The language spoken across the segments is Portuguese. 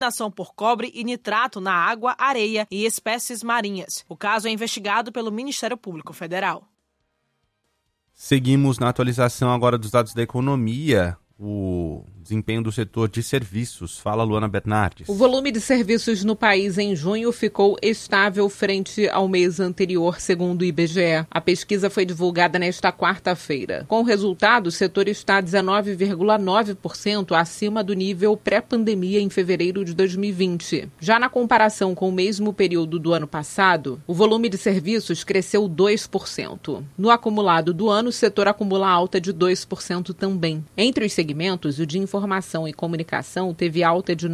contaminação por cobre e nitrato na água, areia e espécies marinhas. O caso é investigado pelo Ministério Público Federal. Seguimos na atualização agora dos dados da economia. O desempenho do setor de serviços. Fala, Luana Bernardes. O volume de serviços no país em junho ficou estável frente ao mês anterior, segundo o IBGE. A pesquisa foi divulgada nesta quarta-feira. Com o resultado, o setor está 19,9% acima do nível pré-pandemia em fevereiro de 2020. Já na comparação com o mesmo período do ano passado, o volume de serviços cresceu 2%. No acumulado do ano, o setor acumula alta de 2% também. Entre os segmentos, o de informação e comunicação teve alta de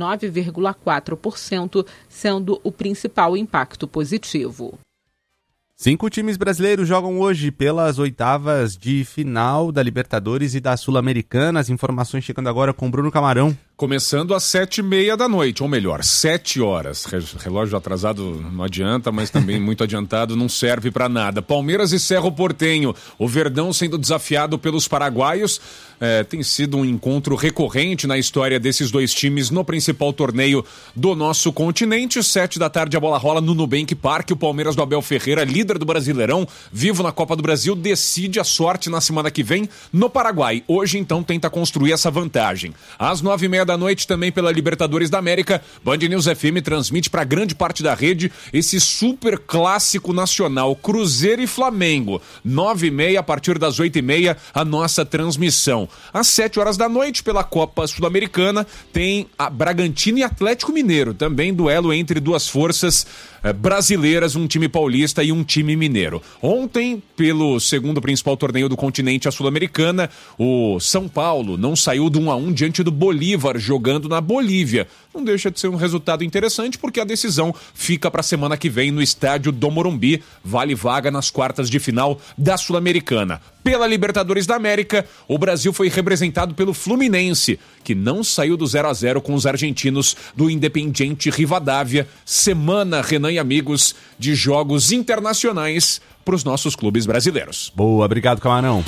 9,4%, sendo o principal impacto positivo. 5 times brasileiros jogam hoje pelas oitavas de final da Libertadores e da Sul-Americana. As informações chegando agora com Bruno Camarão. Começando às 7h30 da noite, ou melhor, 7 horas. Relógio atrasado não adianta, mas também muito adiantado não serve para nada. Palmeiras e Cerro Porteño. O Verdão sendo desafiado pelos paraguaios. Tem sido um encontro recorrente na história desses dois times no principal torneio do nosso continente. 7 da tarde a bola rola no Nubank Park. O Palmeiras do Abel Ferreira, líder do Brasileirão, vivo na Copa do Brasil, decide a sorte na semana que vem no Paraguai. Hoje, então, tenta construir essa vantagem. Às 9h30 da noite, também pela Libertadores da América, Band News FM transmite para grande parte da rede esse super clássico nacional, Cruzeiro e Flamengo. 9h30, a partir das 8h30, a nossa transmissão. Às 7 horas da noite, pela Copa Sul-Americana, tem a Bragantino e Atlético Mineiro, também duelo entre duas forças brasileiras, um time paulista e um time mineiro. Ontem, pelo segundo principal torneio do continente, a Sul-Americana, o São Paulo não saiu do 1-1 diante do Bolívar, jogando na Bolívia. Não deixa de ser um resultado interessante, porque a decisão fica para a semana que vem no estádio do Morumbi. Vale vaga nas quartas de final da Sul-Americana. Pela Libertadores da América, o Brasil foi representado pelo Fluminense, que não saiu do 0-0 com os argentinos do Independiente Rivadavia. Semana, Renan e amigos, de jogos internacionais para os nossos clubes brasileiros. Boa, obrigado, Camarão.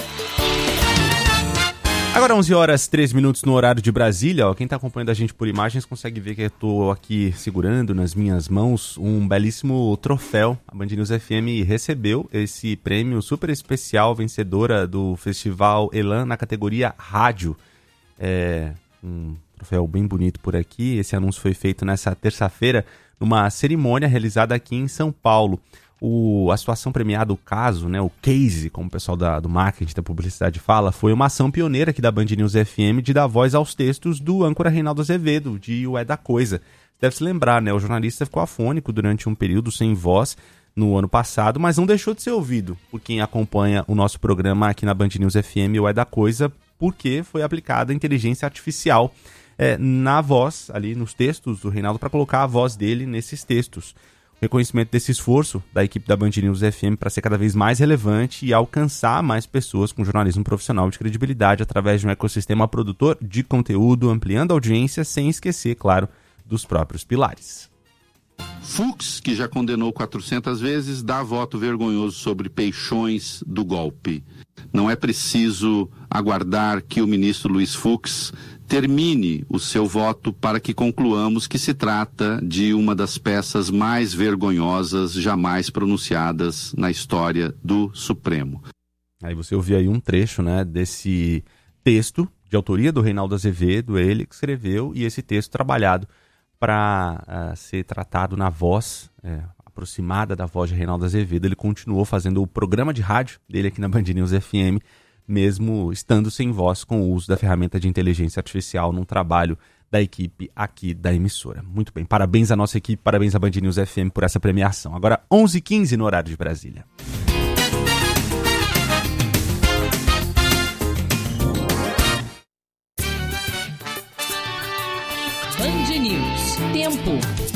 Agora 11 horas 3 minutos no horário de Brasília. Quem está acompanhando a gente por imagens consegue ver que eu estou aqui segurando nas minhas mãos um belíssimo troféu. A Band News FM recebeu esse prêmio super especial, vencedora do Festival Elan na categoria Rádio. É um troféu bem bonito por aqui. Esse anúncio foi feito nessa terça-feira numa cerimônia realizada aqui em São Paulo. A situação premiada, o caso, né, o case, como o pessoal do marketing, da publicidade fala, foi uma ação pioneira aqui da Band News FM de dar voz aos textos do âncora Reinaldo Azevedo, de O É da Coisa. Deve se lembrar, né, o jornalista ficou afônico durante um período sem voz no ano passado, mas não deixou de ser ouvido por quem acompanha o nosso programa aqui na Band News FM, O É da Coisa, porque foi aplicada a inteligência artificial na voz, ali nos textos do Reinaldo, para colocar a voz dele nesses textos. Reconhecimento desse esforço da equipe da Band News FM para ser cada vez mais relevante e alcançar mais pessoas com jornalismo profissional de credibilidade através de um ecossistema produtor de conteúdo, ampliando a audiência, sem esquecer, claro, dos próprios pilares. Fux, que já condenou 400 vezes, dá voto vergonhoso sobre peixões do golpe. Não é preciso aguardar que o ministro Luiz Fux termine o seu voto para que concluamos que se trata de uma das peças mais vergonhosas jamais pronunciadas na história do Supremo. Aí você ouviu aí um trecho, né, desse texto de autoria do Reinaldo Azevedo, ele que escreveu, e esse texto trabalhado para ser tratado na voz aproximada da voz de Reinaldo Azevedo. Ele continuou fazendo o programa de rádio dele aqui na Band News FM, mesmo estando sem voz, com o uso da ferramenta de inteligência artificial num trabalho da equipe aqui da emissora. Muito bem, parabéns à nossa equipe, parabéns à Band News FM por essa premiação. Agora 11h15 no horário de Brasília. Band News. Tempo.